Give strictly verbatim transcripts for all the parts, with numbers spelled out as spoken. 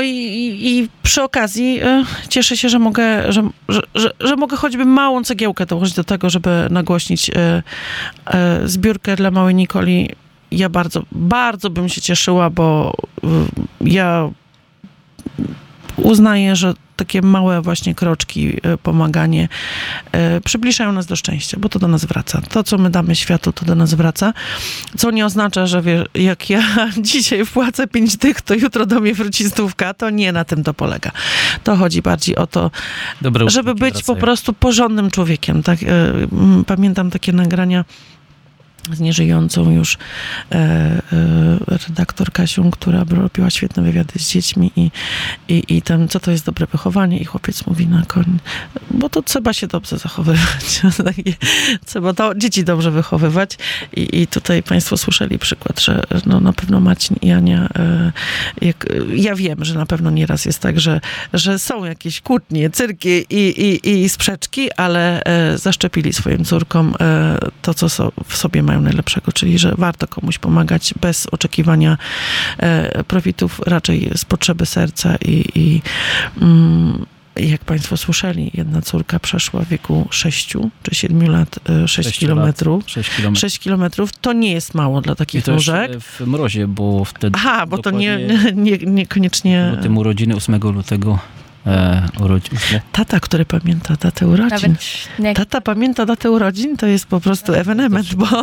i, i, i przy okazji y, cieszę się, że mogę, że, że, że, że mogę choćby małą cegiełkę dołożyć do tego, żeby nagłośnić y, y, zbiórkę dla małej Nikoli. Ja bardzo, bardzo bym się cieszyła, bo y, ja uznaję, że takie małe właśnie kroczki, pomaganie przybliżają nas do szczęścia, bo to do nas wraca. To, co my damy światu, to do nas wraca. Co nie oznacza, że wie, jak ja dzisiaj wpłacę pięć dych, to jutro do mnie wróci stówka. To nie na tym to polega. To chodzi bardziej o to, Dobre żeby być wracają. po prostu porządnym człowiekiem. Tak? Pamiętam takie nagrania z nieżyjącą już e, e, redaktor Kasią, która robiła świetne wywiady z dziećmi i, i, i tam, co to jest dobre wychowanie i chłopiec mówi na koń, bo to trzeba się dobrze zachowywać. Trzeba to, dzieci dobrze wychowywać i, i tutaj państwo słyszeli przykład, że no, na pewno Marcin i Ania, e, jak, ja wiem, że na pewno nieraz jest tak, że, że są jakieś kłótnie, cyrki i, i, i sprzeczki, ale e, zaszczepili swoim córkom e, to, co so, w sobie mają najlepszego, czyli że warto komuś pomagać bez oczekiwania e, profitów, raczej z potrzeby serca i, i mm, jak państwo słyszeli, jedna córka przeszła w wieku sześciu czy siedmiu lat sześć kilometrów. sześć kilometrów. To nie jest mało dla takich nóżek. W mrozie, bo wtedy... Aha, bo to nie, nie, niekoniecznie... Po tym urodziny ósmego lutego E, urodzin. Tata, który pamięta datę urodzin. Tata pamięta datę urodzin, to jest po prostu ewenement, bo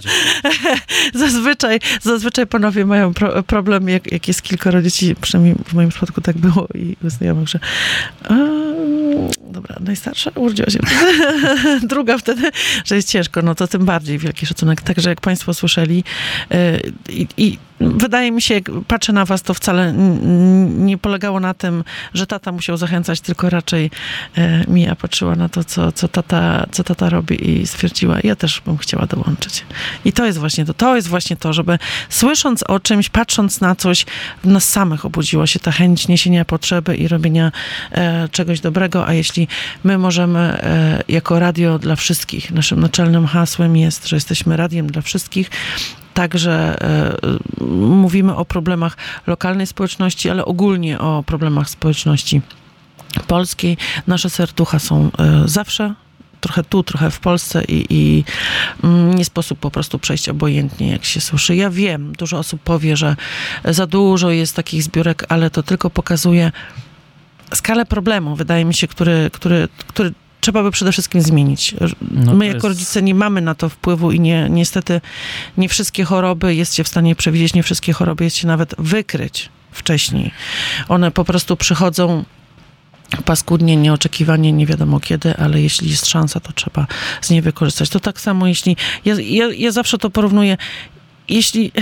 zazwyczaj, zazwyczaj panowie mają pro, problem, jak, jak jest kilkoro dzieci, przynajmniej w moim przypadku tak było i u znajomych, że a, dobra, najstarsza urodziła się druga wtedy, że jest ciężko, no to tym bardziej wielki szacunek. Także jak państwo słyszeli i, i wydaje mi się, jak patrzę na was, to wcale nie polegało na tym, że tata musiał zachęcać, tylko raczej e, Mija patrzyła na to, co, co, tata, co tata robi i stwierdziła, ja też bym chciała dołączyć. I to jest właśnie to, to jest właśnie to, żeby słysząc o czymś, patrząc na coś, w nas samych obudziła się ta chęć niesienia potrzeby i robienia e, czegoś dobrego, a jeśli my możemy e, jako radio dla wszystkich, naszym naczelnym hasłem jest, że jesteśmy radiem dla wszystkich, Także y, mówimy o problemach lokalnej społeczności, ale ogólnie o problemach społeczności polskiej. Nasze serducha są y, zawsze trochę tu, trochę w Polsce i, i mm, nie sposób po prostu przejść obojętnie, jak się słyszy. Ja wiem, dużo osób powie, że za dużo jest takich zbiórek, ale to tylko pokazuje skalę problemu, wydaje mi się, który, który, który trzeba by przede wszystkim zmienić. No My jako jest... rodzice nie mamy na to wpływu i nie, niestety nie wszystkie choroby jest się w stanie przewidzieć, nie wszystkie choroby jest się nawet wykryć wcześniej. One po prostu przychodzą paskudnie, nieoczekiwanie, nie wiadomo kiedy, ale jeśli jest szansa, to trzeba z niej wykorzystać. To tak samo, jeśli... Ja, ja, ja zawsze to porównuję. Jeśli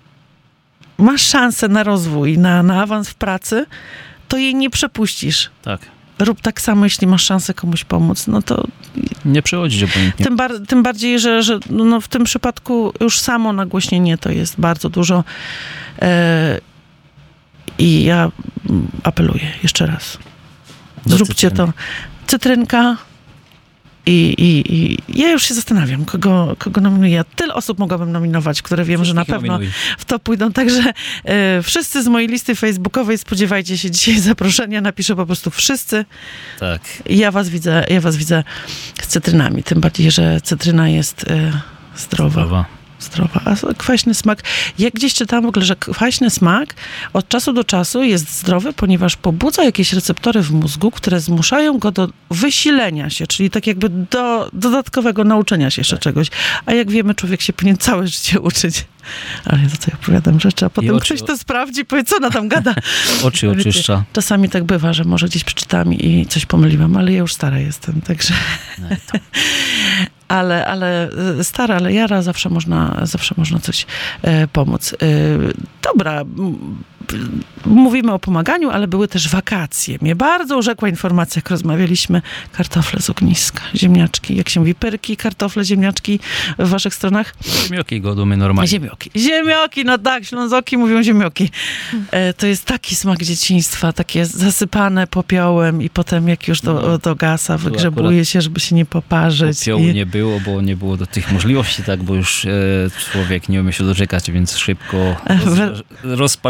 masz szansę na rozwój, na, na awans w pracy, to jej nie przepuścisz. Tak. Rób tak samo, jeśli masz szansę komuś pomóc, no to... Nie przechodzić obojętnie. Tym, bar- tym bardziej, że, że no w tym przypadku już samo nagłośnienie to jest bardzo dużo. E- I ja apeluję jeszcze raz. Zróbcie to. Cytrynka. I, i, I ja już się zastanawiam, kogo, kogo nominuję. Ja tyle osób mogłabym nominować, które wiem, że na pewno nominuj. w to pójdą. Także e, wszyscy z mojej listy facebookowej spodziewajcie się dzisiaj zaproszenia. Napiszę po prostu wszyscy. Tak. I ja was widzę, ja was widzę z cytrynami. Tym bardziej, że cytryna jest e, zdrowa. Zdrowa. Zdrowa. A kwaśny smak. Ja gdzieś czytałam w ogóle, że kwaśny smak od czasu do czasu jest zdrowy, ponieważ pobudza jakieś receptory w mózgu, które zmuszają go do wysilenia się, czyli tak jakby do dodatkowego nauczenia się jeszcze tak. czegoś. A jak wiemy, człowiek się powinien całe życie uczyć. Ale ja to co ja opowiadam rzeczy, a potem oczy... ktoś to sprawdzi i powie, co ona tam gada. Oczy oczyszcza. Czasami tak bywa, że może gdzieś przeczytałam i coś pomyliłam, ale ja już stara jestem, także... No to... Ale, ale stara, ale jara, zawsze można, zawsze można coś e, pomóc. E, dobra, mówimy o pomaganiu, ale były też wakacje. Mnie bardzo urzekła informacja, jak rozmawialiśmy, kartofle z ogniska, ziemniaczki, jak się mówi, pyrki, kartofle, ziemniaczki w waszych stronach? Ziemioki godumy normalnie. Ziemioki. Ziemioki, no tak, Ślązoki mówią ziemioki. E, to jest taki smak dzieciństwa, takie zasypane popiołem i potem jak już do, no, do gasa wygrzebuje się, żeby się nie poparzyć. Popiołu i... nie było, bo nie było do tych możliwości, tak, bo już e, człowiek nie umie się doczekać, więc szybko roz, rozpaliło się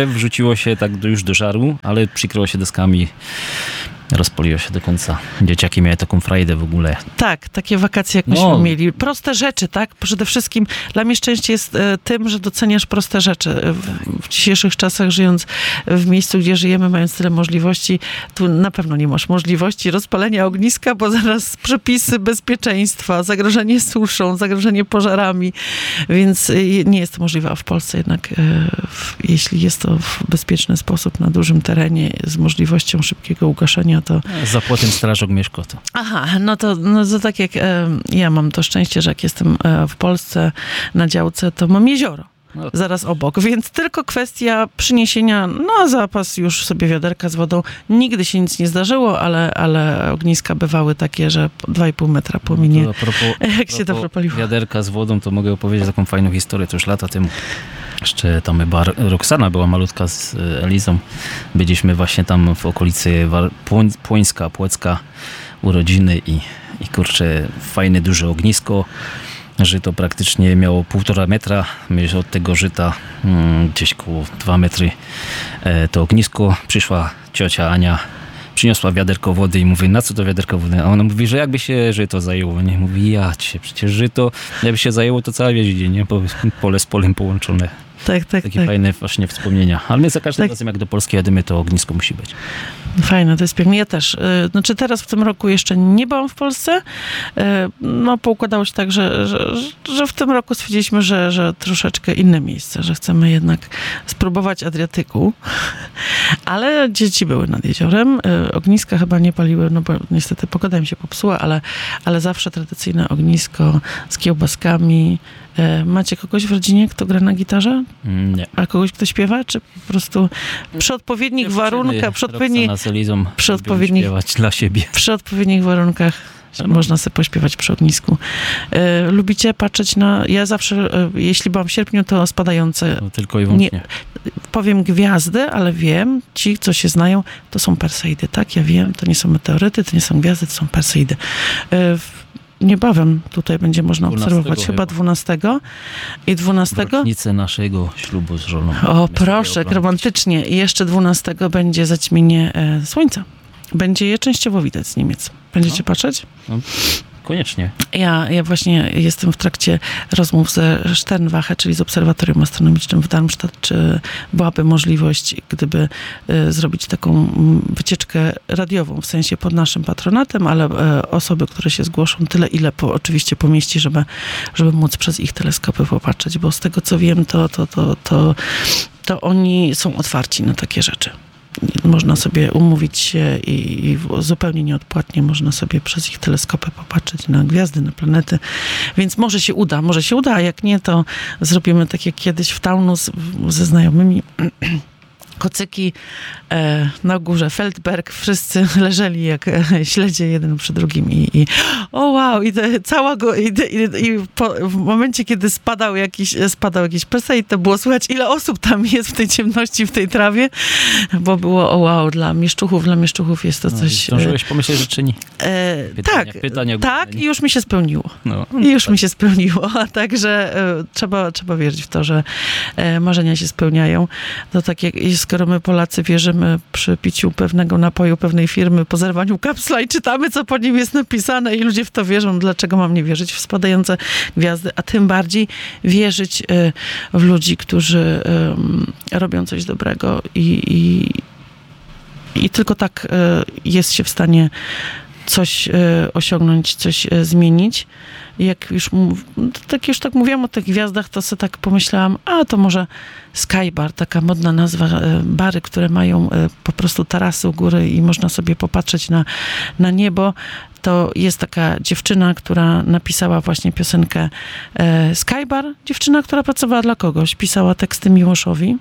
nie wrzuciło się tak do, już do żaru, ale przykryło się deskami, rozpoliło się do końca. Dzieciaki miały taką frajdę w ogóle. Tak, takie wakacje jak myśmy No. mieli. Proste rzeczy, tak? Przede wszystkim dla mnie szczęście jest e, tym, że doceniasz proste rzeczy. W, w dzisiejszych czasach, żyjąc w miejscu, gdzie żyjemy, mając tyle możliwości, tu na pewno nie masz możliwości rozpalenia ogniska, bo zaraz przepisy bezpieczeństwa, zagrożenie suszą, zagrożenie pożarami, więc e, nie jest to możliwe. A w Polsce jednak, e, w, jeśli jest to w bezpieczny sposób, na dużym terenie, z możliwością szybkiego ugaszenia, to... Za płotem strażak mieszka to. Aha, no to, no to tak jak e, ja mam to szczęście, że jak jestem e, w Polsce na działce, to mam jezioro No. zaraz obok, więc tylko kwestia przyniesienia na zapas już sobie wiaderka z wodą. Nigdy się nic nie zdarzyło, ale, ale ogniska bywały takie, że dwa i pół metra płomienie, To a propos, jak się to propos propaliło. wiaderka z wodą, to mogę opowiedzieć taką fajną historię, to już lata temu. Jeszcze tam chyba Roxana była malutka z Elizą. Byliśmy właśnie tam w okolicy War- Płoń- Płońska, Płocka, urodziny i, i kurczę, fajne, duże ognisko. Żyto praktycznie miało półtora metra. My od tego żyta mm, gdzieś koło dwa metry e, to ognisko. Przyszła ciocia Ania, przyniosła wiaderko wody i mówi, na co to wiaderko wody? A ona mówi, że jakby się żyto zajęło. Nie? Mówi, ja cię, przecież żyto, jakby się zajęło, to cała wieś idzie, nie? Bo pole z polem połączone. Tak, tak, Takie tak. fajne właśnie wspomnienia. Ale my za każdym Tak. razem, jak do Polski jedziemy, to ognisko musi być. Fajne, to jest piękne. Ja też. Y, Znaczy teraz w tym roku jeszcze nie byłam w Polsce. Y, No poukładało się tak, że, że, że w tym roku stwierdziliśmy, że, że troszeczkę inne miejsce, że chcemy jednak spróbować Adriatyku. Ale dzieci były nad jeziorem. Y, Ogniska chyba nie paliły, no bo niestety pogoda im się popsuła, ale, ale zawsze tradycyjne ognisko z kiełbaskami. Y, Macie kogoś w rodzinie, kto gra na gitarze? Mm, Nie. A kogoś, kto śpiewa? Czy po prostu przy odpowiednich warunkach, przy odpowiednich... Roxana z Elizą przy lubią odpowiednich- śpiewać dla siebie. przy odpowiednich warunkach można sobie pośpiewać przy ognisku. E, lubicie patrzeć na... Ja zawsze, e, jeśli byłam w sierpniu, to spadające... No, tylko i wyłącznie. Powiem gwiazdy, ale wiem, ci, co się znają, to są Perseidy, tak? Ja wiem, to nie są meteoryty, to nie są gwiazdy, to są Perseidy. E, w, niebawem tutaj będzie można dwunastego obserwować, chyba chyba. dwunastego i dwunastego. Rocznicę naszego ślubu z żoną. O, My sobie proszę, oglądać. romantycznie. I jeszcze dwunastego będzie zaćmienie e, słońca. Będzie je częściowo widać z Niemiec. Będziecie No. patrzeć? Koniecznie. Ja, ja właśnie jestem w trakcie rozmów ze Sternwache, czyli z Obserwatorium Astronomicznym w Darmstadt, czy byłaby możliwość, gdyby y, zrobić taką mm, wycieczkę radiową, w sensie pod naszym patronatem, ale y, osoby, które się zgłoszą, tyle ile po, oczywiście pomieści, żeby, żeby móc przez ich teleskopy popatrzeć, bo z tego co wiem, to, to, to, to, to oni są otwarci na takie rzeczy. Można sobie umówić się i, i zupełnie nieodpłatnie można sobie przez ich teleskopy popatrzeć na gwiazdy, na planety. Więc może się uda, może się uda, a jak nie, to zrobimy tak jak kiedyś w Taunus ze znajomymi. Kocyki e, na górze Feldberg, wszyscy leżeli jak e, śledzie jeden przy drugim i, i o wow, i te, cała go, i, i, i po, w momencie, kiedy spadał jakiś, spadał jakiś Perseid, to było słychać, ile osób tam jest w tej ciemności, w tej trawie, bo było o wow, dla mieszczuchów, dla mieszczuchów jest to No, coś... zdążyłeś pomyśleć, że czyni? E, Pytania, tak, pytania tak główne. i już mi się spełniło. No. I już mi się spełniło, także e, trzeba, trzeba wierzyć w to, że e, marzenia się spełniają. To tak jak, skoro my Polacy wierzymy przy piciu pewnego napoju, pewnej firmy, po zerwaniu kapsla i czytamy, co po nim jest napisane i ludzie w to wierzą, dlaczego mam nie wierzyć w spadające gwiazdy, a tym bardziej wierzyć e, w ludzi, którzy e, robią coś dobrego i, i, i tylko tak e, jest się w stanie coś e, osiągnąć, coś e, zmienić. Jak już, mów, tak już tak mówiłam o tych gwiazdach, to sobie tak pomyślałam, a to może Skybar, taka modna nazwa, e, bary, które mają e, po prostu tarasy u góry i można sobie popatrzeć na, na niebo. To jest taka dziewczyna, która napisała właśnie piosenkę e, Skybar. Dziewczyna, która pracowała dla kogoś, pisała teksty Miłoszowi.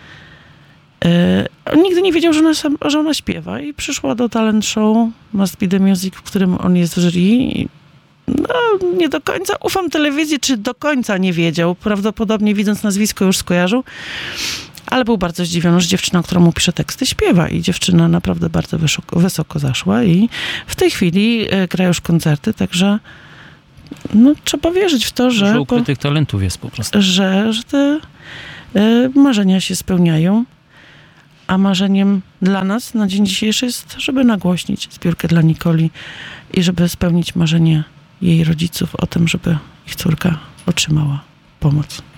E, nigdy nie wiedział, że ona, sam, że ona śpiewa i przyszła do talent show Must Be The Music, w którym on jest w jury. No, nie do końca ufam telewizji, czy do końca nie wiedział. Prawdopodobnie widząc nazwisko już skojarzył, ale był bardzo zdziwiony, że dziewczyna, która mu pisze teksty, śpiewa i dziewczyna naprawdę bardzo wysoko, wysoko zaszła i w tej chwili e, gra już koncerty, także no, trzeba wierzyć w to, że, Dużo ukrytych talentów jest po prostu. że, że te e, marzenia się spełniają. a marzeniem dla nas na dzień dzisiejszy jest, żeby nagłośnić zbiórkę dla Nikoli i żeby spełnić marzenie jej rodziców o tym, żeby ich córka otrzymała pomoc.